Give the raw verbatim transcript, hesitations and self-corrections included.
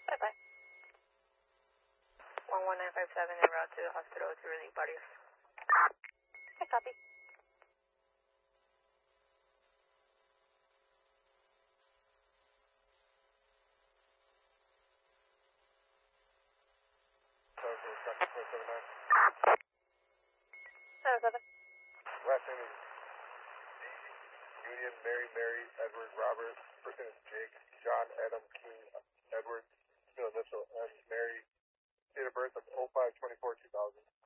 Bye-bye. one one nine five seven en route to the hospital to relieve bodies. I copy. seven seven. Last name is Union Mary Mary Edward Robert. First name is Jake John Adam King Edward. Middle initial M Mary. Date of birth of oh five twenty-four two thousand.